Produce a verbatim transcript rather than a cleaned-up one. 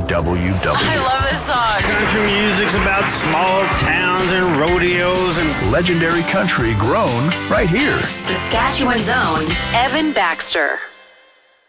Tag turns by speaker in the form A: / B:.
A: W W.
B: I love this song.
C: Country music's about small towns and rodeos and
A: legendary country grown right here.
B: Saskatchewan's own Evan Baxter.